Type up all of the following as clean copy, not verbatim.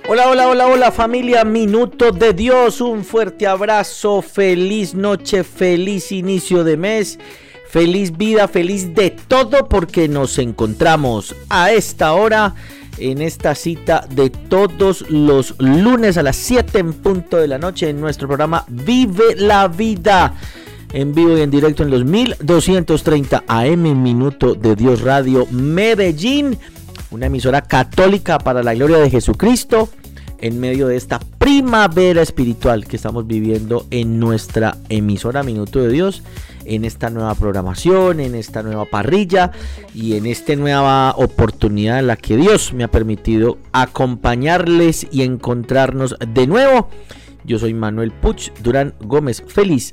Hola, hola, hola, hola familia Minuto de Dios, un fuerte abrazo, feliz noche, feliz inicio de mes, feliz vida, feliz de todo porque nos encontramos a esta hora en esta cita de todos los lunes a las 7 en punto de la noche en nuestro programa Vive la Vida. En vivo y en directo en los 1230 AM Minuto de Dios Radio Medellín, una emisora católica para la gloria de Jesucristo, en medio de esta primavera espiritual que estamos viviendo en nuestra emisora Minuto de Dios, en esta nueva programación, en esta nueva parrilla y en esta nueva oportunidad en la que Dios me ha permitido acompañarles y encontrarnos de nuevo. Yo soy Manuel Puch Durán Gómez, feliz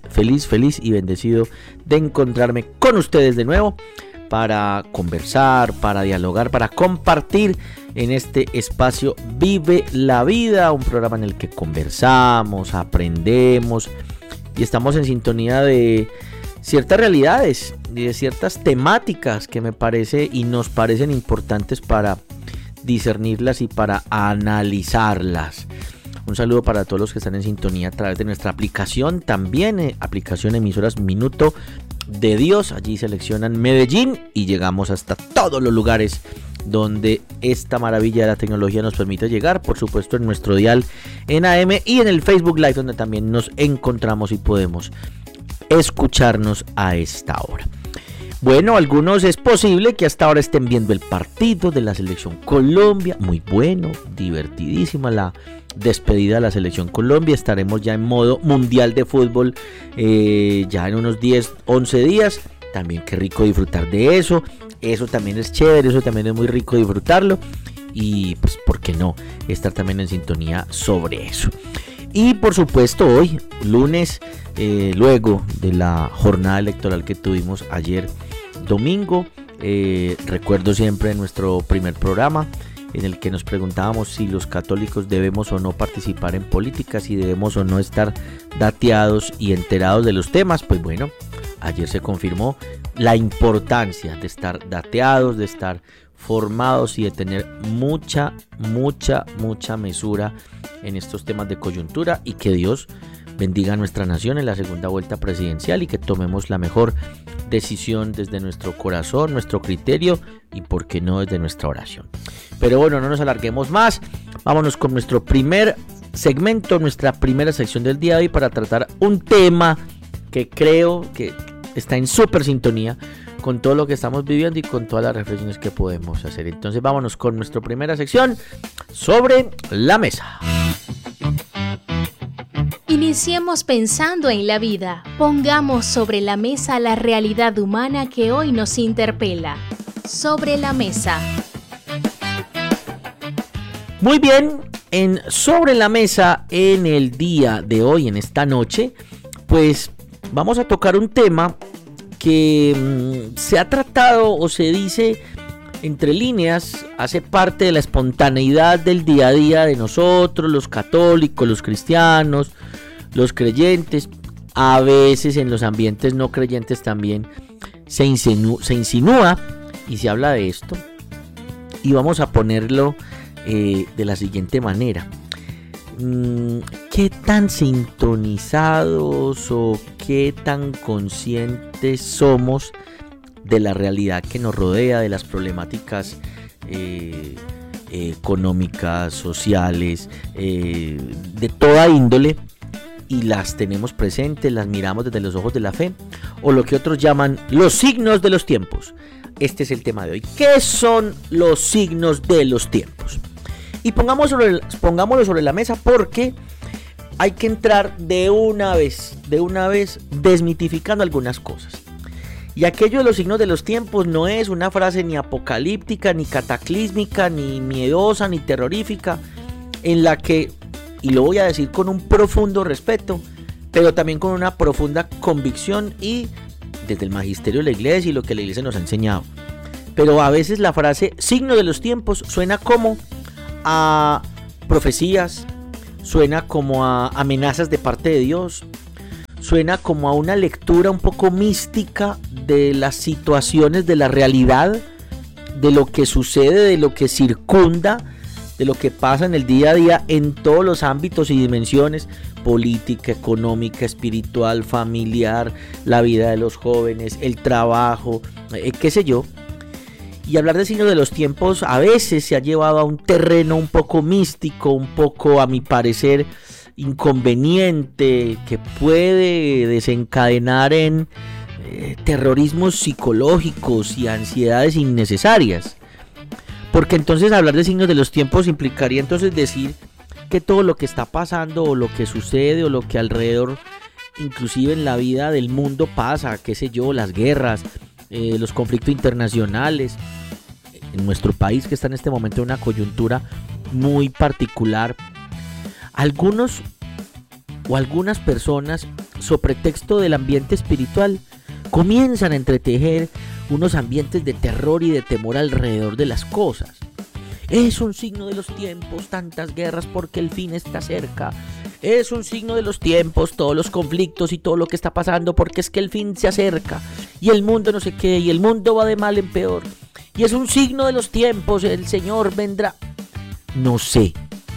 y bendecido de encontrarme con ustedes de nuevo para conversar, para dialogar, para compartir en este espacio Vive la Vida, un programa en el que conversamos, aprendemos y estamos en sintonía de ciertas realidades, de ciertas temáticas que me parece y nos parecen importantes para discernirlas y para analizarlas. Un saludo para todos los que están en sintonía a través de nuestra aplicación, también aplicación Emisoras Minuto de Dios. Allí seleccionan Medellín y llegamos hasta todos los lugares donde esta maravilla de la tecnología nos permite llegar, por supuesto en nuestro dial en AM y en el Facebook Live, donde también nos encontramos y podemos escucharnos a esta hora. Bueno, algunos es posible que hasta ahora estén viendo el partido de la Selección Colombia, muy bueno, divertidísima la despedida de la Selección Colombia. Estaremos ya en modo mundial de fútbol ya en unos 10, 11 días. También qué rico disfrutar de eso. Eso también es chévere, eso también es muy rico disfrutarlo. Y pues, ¿por qué no? Estar también en sintonía sobre eso. Y por supuesto hoy, lunes, luego de la jornada electoral que tuvimos ayer domingo, recuerdo siempre nuestro primer programa en el que nos preguntábamos si los católicos debemos o no participar en política, si debemos o no estar dateados y enterados de los temas. Pues bueno, ayer se confirmó la importancia de estar dateados, de estar formados y de tener mucha mesura en estos temas de coyuntura, y que Dios bendiga a nuestra nación en la segunda vuelta presidencial y que tomemos la mejor decisión desde nuestro corazón, nuestro criterio y por qué no desde nuestra oración. Pero bueno, no nos alarguemos más, vámonos con nuestro primer segmento, nuestra primera sección del día de hoy, para tratar un tema que creo que está en súper sintonía con todo lo que estamos viviendo y con todas las reflexiones que podemos hacer. Entonces vámonos con nuestra primera sección, Sobre la Mesa. Iniciemos pensando en la vida. Pongamos sobre la mesa la realidad humana que hoy nos interpela. Sobre la mesa. Muy bien, en Sobre la Mesa en el día de hoy, en esta noche, pues vamos a tocar un tema que se ha tratado o se dice entre líneas, hace parte de la espontaneidad del día a día de nosotros, los católicos, los cristianos, los creyentes. A veces en los ambientes no creyentes también se insinúa y se habla de esto. Y vamos a ponerlo de la siguiente manera. ¿Qué tan sintonizados o qué tan conscientes somos de la realidad que nos rodea, de las problemáticas económicas, sociales, de toda índole, y las tenemos presentes, las miramos desde los ojos de la fe, o lo que otros llaman los signos de los tiempos? Este es el tema de hoy. ¿Qué son los signos de los tiempos? Y pongámoslo sobre la mesa, porque hay que entrar de una vez desmitificando algunas cosas. Y aquello de los signos de los tiempos no es una frase ni apocalíptica, ni cataclísmica, ni miedosa, ni terrorífica, en la que, y lo voy a decir con un profundo respeto, pero también con una profunda convicción y desde el magisterio de la iglesia y lo que la iglesia nos ha enseñado. Pero a veces la frase signo de los tiempos suena como a profecías, suena como a amenazas de parte de Dios, suena como a una lectura un poco mística de las situaciones de la realidad, de lo que sucede, de lo que circunda, de lo que pasa en el día a día en todos los ámbitos y dimensiones: política, económica, espiritual, familiar, la vida de los jóvenes, el trabajo, qué sé yo. Y hablar de signos de los tiempos a veces se ha llevado a un terreno un poco místico, un poco, a mi parecer, inconveniente, que puede desencadenar en terrorismos psicológicos y ansiedades innecesarias. Porque entonces hablar de signos de los tiempos implicaría entonces decir que todo lo que está pasando o lo que sucede o lo que alrededor, inclusive en la vida del mundo pasa, qué sé yo, las guerras, los conflictos internacionales, en nuestro país que está en este momento en una coyuntura muy particular. Algunos o algunas personas, sobre pretexto del ambiente espiritual, comienzan a entretejer unos ambientes de terror y de temor alrededor de las cosas. Es un signo de los tiempos tantas guerras porque el fin está cerca. Es un signo de los tiempos todos los conflictos y todo lo que está pasando porque es que el fin se acerca. Y el mundo no sé qué, y el mundo va de mal en peor. Y es un signo de los tiempos, el Señor vendrá. No sé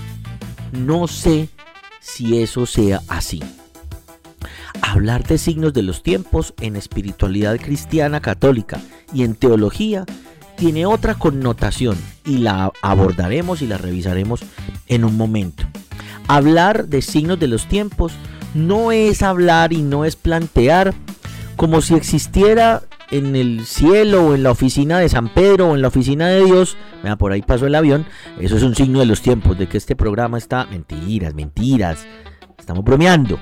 si eso sea así. Hablar de signos de los tiempos en espiritualidad cristiana católica y en teología tiene otra connotación y la abordaremos y la revisaremos en un momento. Hablar de signos de los tiempos no es hablar y no es plantear como si existiera en el cielo o en la oficina de San Pedro o en la oficina de Dios. Mira, por ahí pasó el avión. Eso es un signo de los tiempos, de que este programa está... Mentiras. Estamos bromeando.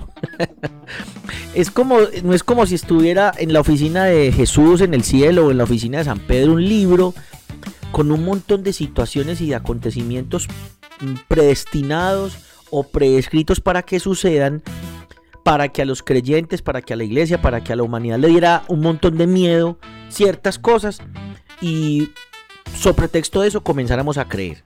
No es como si estuviera en la oficina de Jesús en el cielo o en la oficina de San Pedro un libro con un montón de situaciones y de acontecimientos predestinados o prescritos para que sucedan, para que a los creyentes, para que a la iglesia, para que a la humanidad le diera un montón de miedo ciertas cosas y sobre pretexto de eso comenzáramos a creer,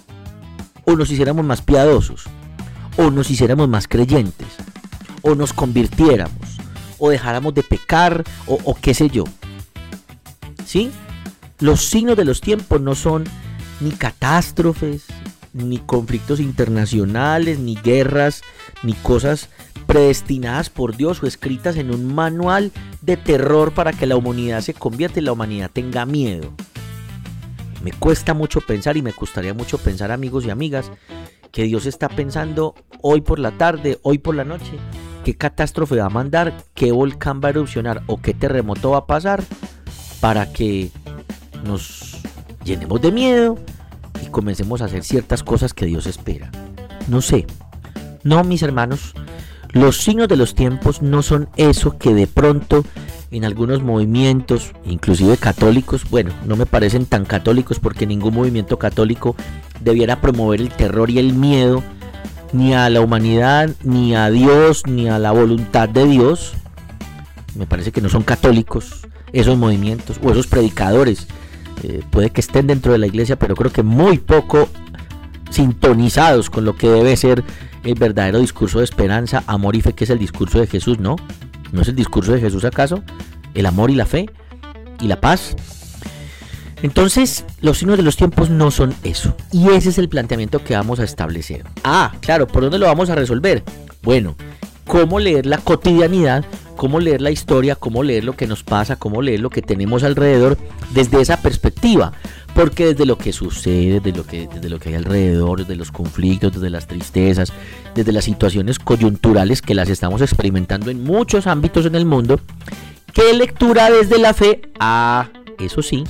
o nos hiciéramos más piadosos, o nos hiciéramos más creyentes, o nos convirtiéramos, o dejáramos de pecar, o qué sé yo. ¿Sí? Los signos de los tiempos no son ni catástrofes, ni conflictos internacionales, ni guerras, ni cosas predestinadas por Dios o escritas en un manual de terror para que la humanidad se convierta y la humanidad tenga miedo. Me cuesta mucho pensar y me gustaría mucho pensar, amigos y amigas, que Dios está pensando hoy por la tarde, hoy por la noche, qué catástrofe va a mandar, qué volcán va a erupcionar o qué terremoto va a pasar para que nos llenemos de miedo y comencemos a hacer ciertas cosas que Dios espera. No sé. No, mis hermanos, los signos de los tiempos no son eso que de pronto en algunos movimientos, inclusive católicos, bueno, no me parecen tan católicos porque ningún movimiento católico debiera promover el terror y el miedo ni a la humanidad, ni a Dios, ni a la voluntad de Dios. Me parece que no son católicos esos movimientos o esos predicadores. Puede que estén dentro de la iglesia, pero creo que muy poco sintonizados con lo que debe ser el verdadero discurso de esperanza, amor y fe, que es el discurso de Jesús, ¿no? ¿No es el discurso de Jesús acaso? El amor y la fe y la paz. Entonces, los signos de los tiempos no son eso. Y ese es el planteamiento que vamos a establecer. Ah, claro, ¿por dónde lo vamos a resolver? Bueno, cómo leer la cotidianidad, cómo leer la historia, cómo leer lo que nos pasa, cómo leer lo que tenemos alrededor desde esa perspectiva. Porque desde lo que sucede, desde lo que hay alrededor, desde los conflictos, desde las tristezas, desde las situaciones coyunturales que las estamos experimentando en muchos ámbitos en el mundo, ¿qué lectura desde la fe? Ah, eso sí,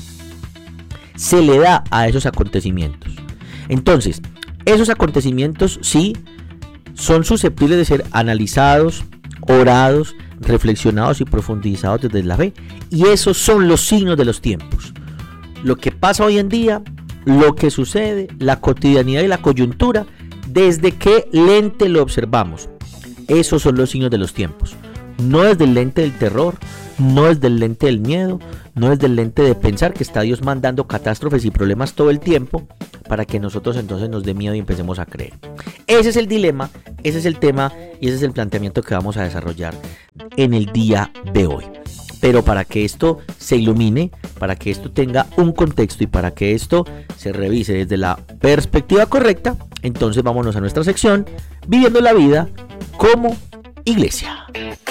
se le da a esos acontecimientos. Entonces, esos acontecimientos sí son susceptibles de ser analizados, orados, reflexionados y profundizados desde la fe. Y esos son los signos de los tiempos. Lo que pasa hoy en día, lo que sucede, la cotidianidad y la coyuntura, desde qué lente lo observamos. Esos son los signos de los tiempos. No desde el lente del terror, no desde el lente del miedo, no desde el lente de pensar que está Dios mandando catástrofes y problemas todo el tiempo para que nosotros entonces nos dé miedo y empecemos a creer. Ese es el dilema, ese es el tema y ese es el planteamiento que vamos a desarrollar en el día de hoy. Pero para que esto se ilumine, para que esto tenga un contexto y para que esto se revise desde la perspectiva correcta, entonces vámonos a nuestra sección Viviendo la vida como iglesia.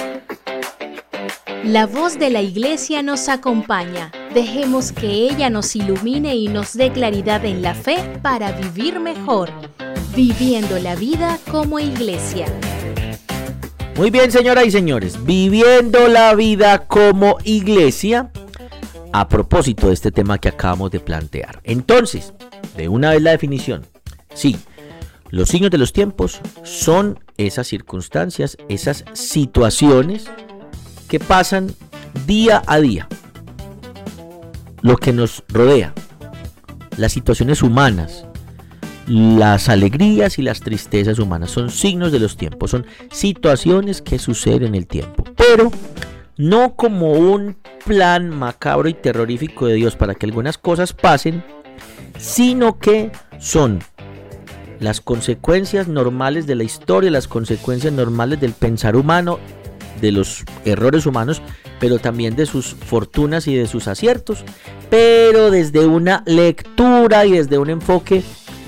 La voz de la iglesia nos acompaña. Dejemos que ella nos ilumine y nos dé claridad en la fe para vivir mejor. Viviendo la vida como iglesia. Muy bien, señoras y señores, viviendo la vida como iglesia, a propósito de este tema que acabamos de plantear. Entonces, de una vez la definición. Sí, los signos de los tiempos son esas circunstancias, esas situaciones que pasan día a día. Lo que nos rodea, las situaciones humanas, las alegrías y las tristezas humanas son signos de los tiempos, son situaciones que suceden en el tiempo, pero no como un plan macabro y terrorífico de Dios para que algunas cosas pasen, sino que son las consecuencias normales de la historia, las consecuencias normales del pensar humano, de los errores humanos, pero también de sus fortunas y de sus aciertos, pero desde una lectura y desde un enfoque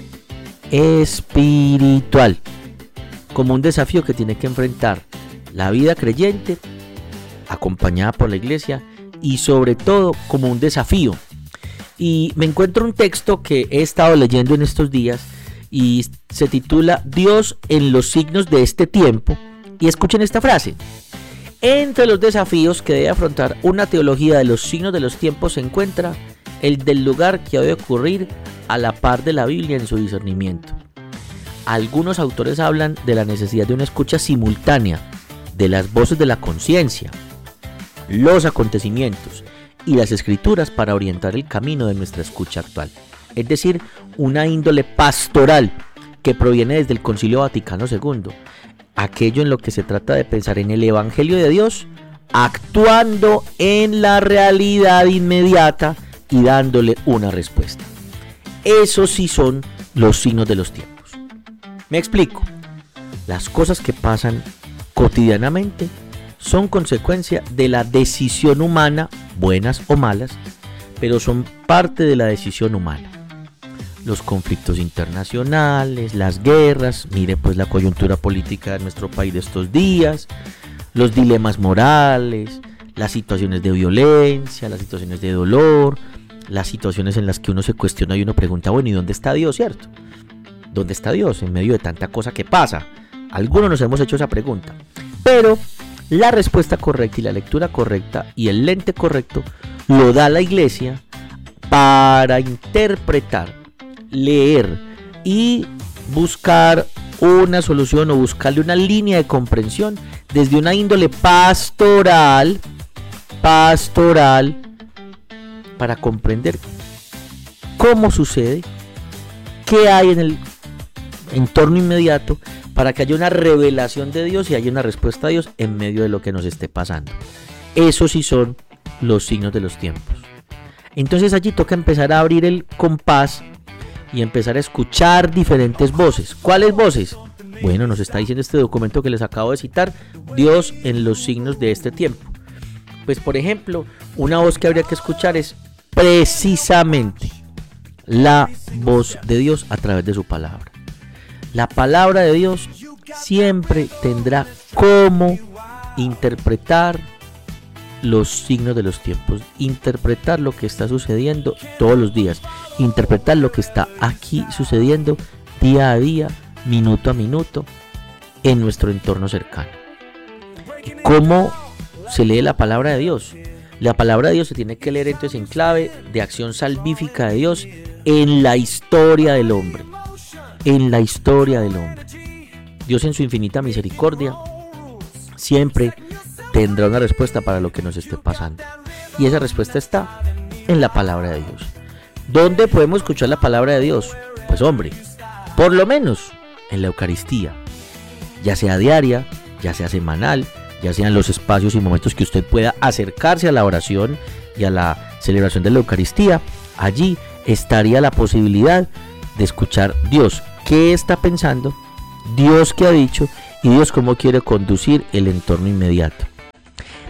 espiritual, como un desafío que tiene que enfrentar la vida creyente acompañada por la iglesia y sobre todo como un desafío. Y me encuentro un texto que he estado leyendo en estos días y se titula Dios en los signos de este tiempo, y escuchen esta frase: entre los desafíos que debe afrontar una teología de los signos de los tiempos se encuentra el del lugar que ha de ocurrir a la par de la Biblia en su discernimiento. Algunos autores hablan de la necesidad de una escucha simultánea de las voces de la conciencia, los acontecimientos y las escrituras para orientar el camino de nuestra escucha actual. Es decir, una índole pastoral que proviene desde el Concilio Vaticano II, aquello en lo que se trata de pensar en el Evangelio de Dios, actuando en la realidad inmediata y dándole una respuesta. Esos sí son los signos de los tiempos. Me explico. Las cosas que pasan cotidianamente son consecuencia de la decisión humana, buenas o malas, pero son parte de la decisión humana. Los conflictos internacionales, las guerras, mire pues la coyuntura política de nuestro país de estos días, los dilemas morales, las situaciones de violencia, las situaciones de dolor, las situaciones en las que uno se cuestiona y uno pregunta, bueno, ¿y dónde está Dios, cierto? ¿Dónde está Dios en medio de tanta cosa que pasa? Algunos nos hemos hecho esa pregunta, pero la respuesta correcta y la lectura correcta y el lente correcto lo da la iglesia para interpretar, leer y buscar una solución o buscarle una línea de comprensión desde una índole pastoral para comprender cómo sucede, qué hay en el entorno inmediato, para que haya una revelación de Dios y haya una respuesta a Dios en medio de lo que nos esté pasando. Esos sí son los signos de los tiempos. Entonces allí toca empezar a abrir el compás y empezar a escuchar diferentes voces. ¿Cuáles voces? Bueno, nos está diciendo este documento que les acabo de citar, Dios en los signos de este tiempo. Pues por ejemplo, una voz que habría que escuchar es precisamente la voz de Dios a través de su palabra. La palabra de Dios siempre tendrá cómo interpretar los signos de los tiempos, interpretar lo que está sucediendo todos los días, interpretar lo que está aquí sucediendo día a día, minuto a minuto, en nuestro entorno cercano. ¿Y cómo se lee la palabra de Dios? La palabra de Dios se tiene que leer entonces en clave de acción salvífica de Dios en la historia del hombre. En la historia del hombre. Dios en su infinita misericordia siempre tendrá una respuesta para lo que nos esté pasando. Y esa respuesta está en la palabra de Dios. ¿Dónde podemos escuchar la palabra de Dios? Pues hombre, por lo menos en la Eucaristía. Ya sea diaria, ya sea semanal, ya sean los espacios y momentos que usted pueda acercarse a la oración y a la celebración de la Eucaristía. Allí estaría la posibilidad de escuchar Dios qué está pensando, Dios qué ha dicho y Dios cómo quiere conducir el entorno inmediato.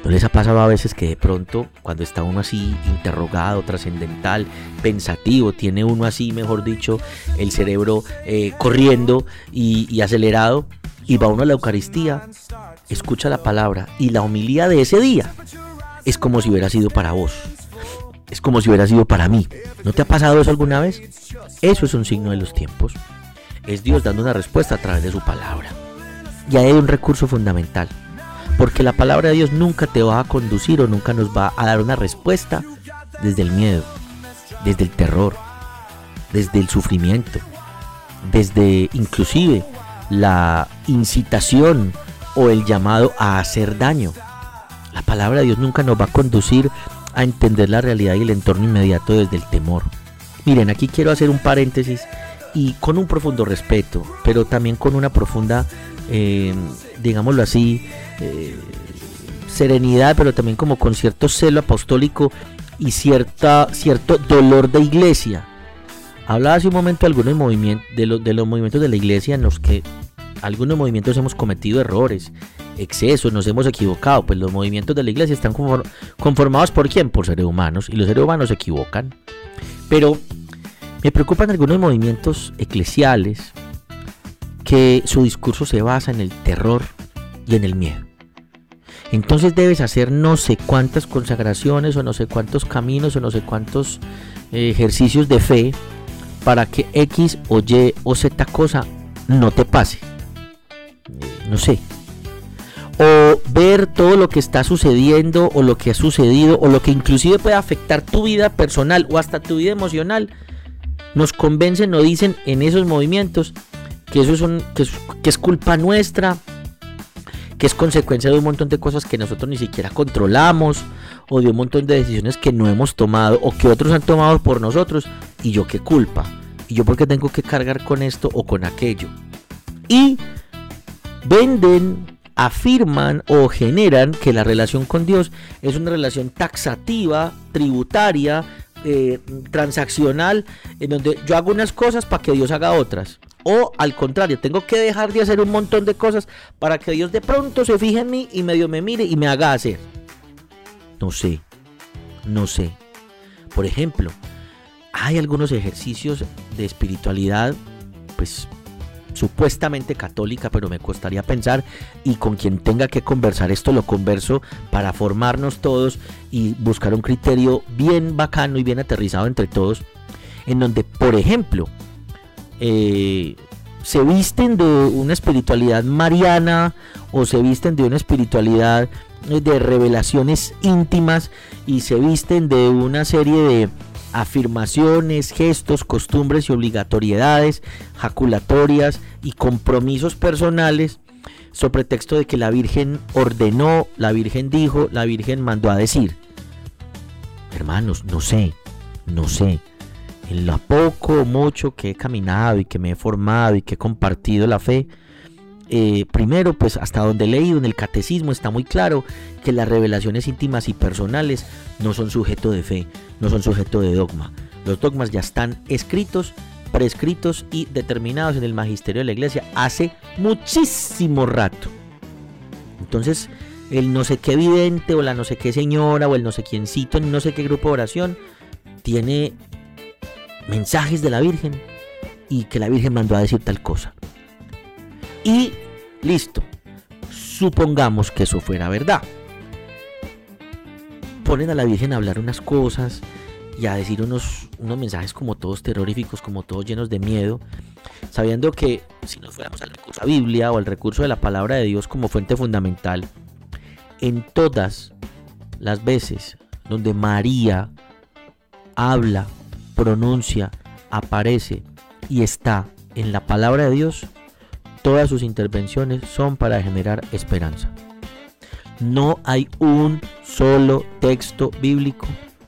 ¿No les ha pasado a veces que de pronto, cuando está uno así interrogado, trascendental, pensativo, tiene uno así, mejor dicho, el cerebro corriendo y acelerado, y va uno a la Eucaristía, escucha la palabra y la homilía de ese día es como si hubiera sido para vos, es como si hubiera sido para mí? ¿No te ha pasado eso alguna vez? Eso es un signo de los tiempos. Es Dios dando una respuesta a través de su palabra. Y ahí hay un recurso fundamental, porque la palabra de Dios nunca te va a conducir o nunca nos va a dar una respuesta desde el miedo, desde el terror, desde el sufrimiento, desde inclusive la incitación o el llamado a hacer daño. La palabra de Dios nunca nos va a conducir a entender la realidad y el entorno inmediato desde el temor. Miren, aquí quiero hacer un paréntesis y con un profundo respeto, pero también con una profunda, digámoslo así, serenidad, pero también como con cierto celo apostólico y cierto dolor de iglesia. Hablaba hace un momento de algunos movimientos, de los movimientos de la iglesia en los que algunos movimientos hemos cometido errores, excesos, nos hemos equivocado. Pues los movimientos de la iglesia están conformados ¿por quién? Por seres humanos, y los seres humanos se equivocan. Pero me preocupan algunos movimientos eclesiales que su discurso se basa en el terror y en el miedo. Entonces debes hacer no sé cuántas consagraciones o no sé cuántos caminos o no sé cuántos ejercicios de fe para que X o Y o Z cosa no te pase. No sé. O ver todo lo que está sucediendo o lo que ha sucedido o lo que inclusive puede afectar tu vida personal o hasta tu vida emocional. Nos convencen o dicen en esos movimientos que que es culpa nuestra, que es consecuencia de un montón de cosas que nosotros ni siquiera controlamos, o de un montón de decisiones que no hemos tomado o que otros han tomado por nosotros, y yo qué culpa, y yo por qué tengo que cargar con esto o con aquello. Y venden, afirman o generan que la relación con Dios es una relación taxativa, tributaria, transaccional, en donde yo hago unas cosas para que Dios haga otras. O al contrario, tengo que dejar de hacer un montón de cosas para que Dios de pronto se fije en mí y medio me mire y me haga hacer. No sé. Por ejemplo, hay algunos ejercicios de espiritualidad, pues supuestamente católica, pero me costaría pensar, y con quien tenga que conversar esto lo converso para formarnos todos y buscar un criterio bien bacano y bien aterrizado entre todos, en donde, por ejemplo, se visten de una espiritualidad mariana o se visten de una espiritualidad de revelaciones íntimas y se visten de una serie de afirmaciones, gestos, costumbres y obligatoriedades jaculatorias y compromisos personales sobre pretexto de que la Virgen ordenó, la Virgen dijo, la Virgen mandó a decir. Hermanos, no sé. En lo poco o mucho que he caminado y que me he formado y que he compartido la fe, primero, pues hasta donde he leído en el catecismo está muy claro que las revelaciones íntimas y personales no son sujeto de fe, no son sujeto de dogma. Los dogmas ya están escritos, prescritos y determinados en el magisterio de la iglesia hace muchísimo rato. Entonces, el no sé qué vidente o la no sé qué señora o el no sé quiéncito en no sé qué grupo de oración tiene mensajes de la Virgen y que la Virgen mandó a decir tal cosa. Y listo, supongamos que eso fuera verdad. Ponen a la Virgen a hablar unas cosas y a decir unos mensajes como todos terroríficos, como todos llenos de miedo, sabiendo que si nos fuéramos al recurso a la Biblia o al recurso de la palabra de Dios como fuente fundamental, en todas las veces donde María habla, pronuncia, aparece y está en la palabra de Dios, todas sus intervenciones son para generar esperanza. No hay un solo texto bíblico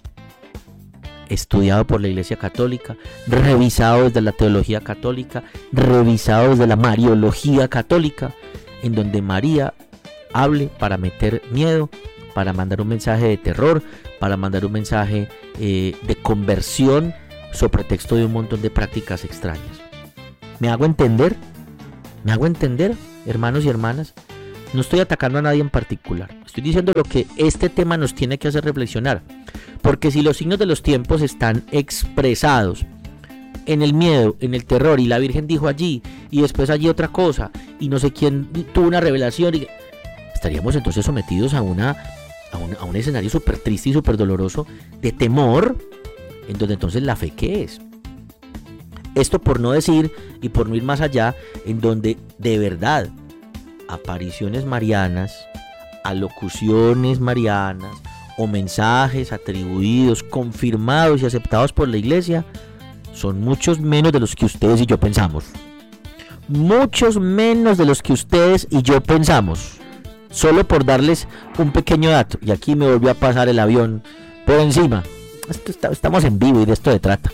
estudiado por la Iglesia Católica, revisado desde la teología católica, revisado desde la mariología católica, en donde María hable para meter miedo, para mandar un mensaje de terror, para mandar un mensaje de conversión sobre pretexto de un montón de prácticas extrañas. ¿Me hago entender? ¿Me hago entender, hermanos y hermanas? No estoy atacando a nadie en particular. Estoy diciendo lo que este tema nos tiene que hacer reflexionar. Porque si los signos de los tiempos están expresados en el miedo, en el terror, y la Virgen dijo allí, y después allí otra cosa, y no sé quién tuvo una revelación, y estaríamos entonces sometidos a un escenario súper triste y súper doloroso de temor, en donde entonces la fe, ¿qué es? Esto por no decir, y por no ir más allá, en donde de verdad apariciones marianas, alocuciones marianas o mensajes atribuidos, confirmados y aceptados por la iglesia son muchos menos de los que ustedes y yo pensamos. Muchos menos de los que ustedes y yo pensamos. Solo por darles un pequeño dato, y aquí me volvió a pasar el avión por encima. Estamos en vivo y de esto se trata.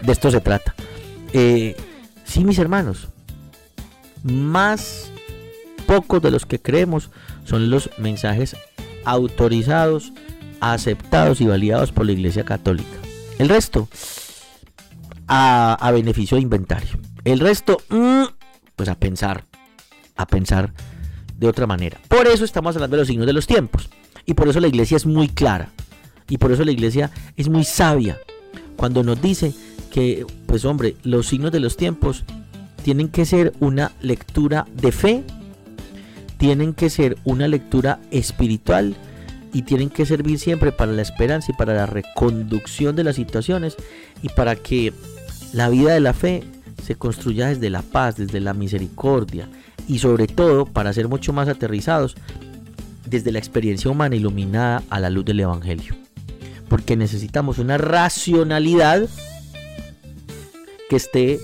Sí, mis hermanos, más pocos de los que creemos son los mensajes autorizados, aceptados y validados por la Iglesia Católica. El resto, a beneficio de inventario. El resto, pues a pensar de otra manera. Por eso estamos hablando de los signos de los tiempos. Y por eso la Iglesia es muy clara. Y por eso la Iglesia es muy sabia cuando nos dice que, pues hombre, los signos de los tiempos tienen que ser una lectura de fe, tienen que ser una lectura espiritual y tienen que servir siempre para la esperanza y para la reconducción de las situaciones y para que la vida de la fe se construya desde la paz, desde la misericordia y sobre todo, para ser mucho más aterrizados, desde la experiencia humana iluminada a la luz del Evangelio. Porque necesitamos una racionalidad que esté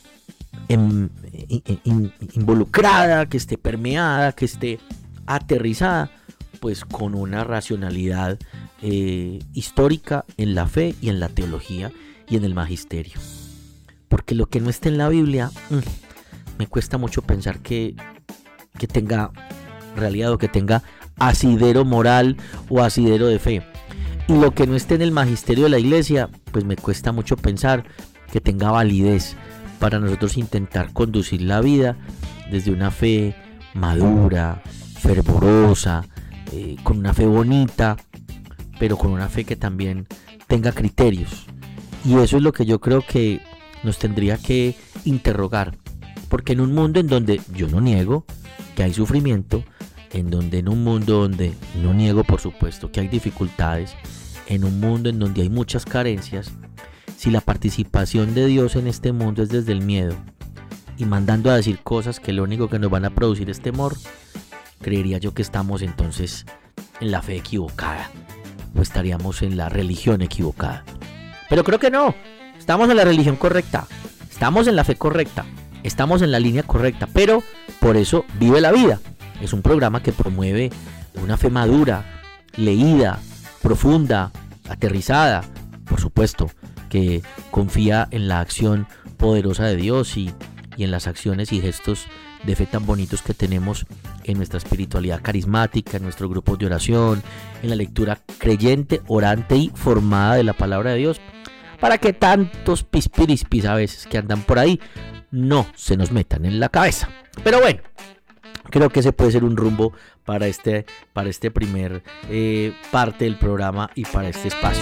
involucrada, que esté permeada, que esté aterrizada, pues con una racionalidad histórica en la fe y en la teología y en el magisterio. Porque lo que no está en la Biblia, me cuesta mucho pensar que tenga realidad o que tenga asidero moral o asidero de fe. Y lo que no esté en el magisterio de la iglesia, pues me cuesta mucho pensar que tenga validez para nosotros intentar conducir la vida desde una fe madura, fervorosa, con una fe bonita, pero con una fe que también tenga criterios. Y eso es lo que yo creo que nos tendría que interrogar, porque en un mundo en donde yo no niego que hay sufrimiento, en un mundo donde no niego por supuesto que hay dificultades, en un mundo en donde hay muchas carencias, si la participación de Dios en este mundo es desde el miedo y mandando a decir cosas que lo único que nos van a producir es temor, creería yo que estamos entonces en la fe equivocada o estaríamos en la religión equivocada. Pero creo que no, estamos en la religión correcta, estamos en la fe correcta, estamos en la línea correcta, pero por eso Vive la Vida. Es un programa que promueve una fe madura, leída, profunda, aterrizada, por supuesto, que confía en la acción poderosa de Dios y en las acciones y gestos de fe tan bonitos que tenemos en nuestra espiritualidad carismática, en nuestros grupos de oración, en la lectura creyente, orante y formada de la palabra de Dios, para que tantos pispirispis a veces que andan por ahí no se nos metan en la cabeza. Pero bueno, creo que ese puede ser un rumbo para este primer parte del programa y para este espacio.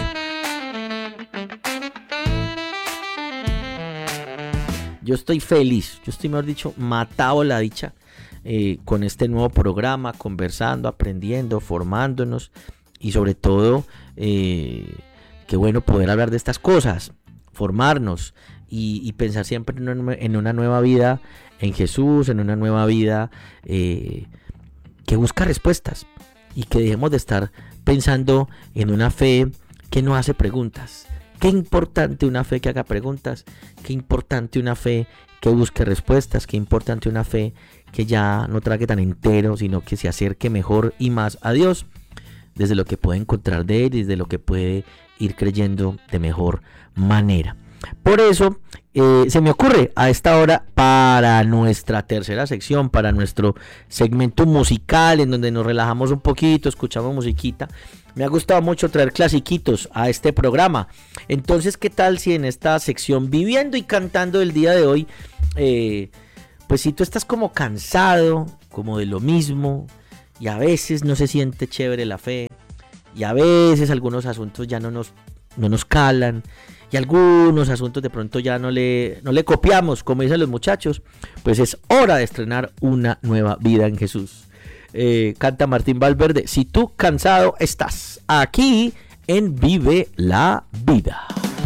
Yo estoy feliz, yo estoy, mejor dicho, matado la dicha con este nuevo programa, conversando, aprendiendo, formándonos y sobre todo, qué bueno poder hablar de estas cosas, formarnos y pensar siempre en una nueva vida en Jesús, en una nueva vida que busca respuestas y que dejemos de estar pensando en una fe que no hace preguntas. Qué importante una fe que haga preguntas, qué importante una fe que busque respuestas, qué importante una fe que ya no trague tan entero, sino que se acerque mejor y más a Dios, desde lo que puede encontrar de Él y desde lo que puede ir creyendo de mejor manera. Por eso se me ocurre a esta hora para nuestra tercera sección, para nuestro segmento musical en donde nos relajamos un poquito, escuchamos musiquita. Me ha gustado mucho traer clasiquitos a este programa. Entonces, ¿qué tal si en esta sección Viviendo y Cantando del día de hoy, pues si tú estás como cansado, como de lo mismo, y a veces no se siente chévere la fe, y a veces algunos asuntos ya no nos calan, y algunos asuntos de pronto ya no le copiamos, como dicen los muchachos, pues es hora de estrenar una nueva vida en Jesús. Canta Martín Valverde, si tú cansado estás, aquí en Vive la Vida.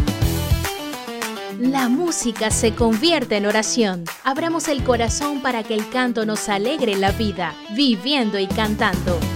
La música se convierte en oración. Abramos el corazón para que el canto nos alegre la vida, viviendo y cantando.